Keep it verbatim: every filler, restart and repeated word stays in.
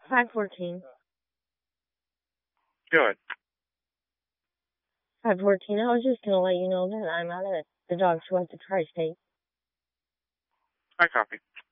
five fourteen. Good. five fourteen. I was just going to let you know that I'm out of the dog show at the Tri-State. I copy.